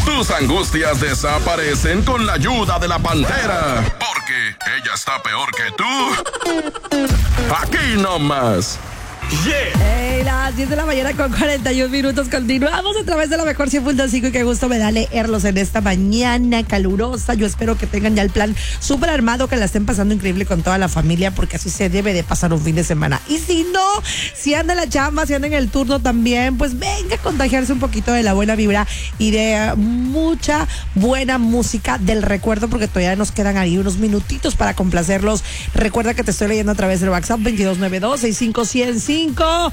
Tus angustias desaparecen con la ayuda de la Pantera. Porque ella está peor que tú. Aquí nomás. Hey, las 10 de la mañana con 41 minutos. Continuamos a través de la mejor 100.5 y qué gusto me da leerlos en esta mañana calurosa. Yo espero que tengan ya el plan súper armado, que la estén pasando increíble con toda la familia, porque así se debe de pasar un fin de semana. Y si no, si anda en la chamba, si anda en el turno también, pues venga a contagiarse un poquito de la buena vibra y de mucha buena música del recuerdo, porque todavía nos quedan ahí unos minutitos para complacerlos. Recuerda que te estoy leyendo a través del WhatsApp 2292-65105.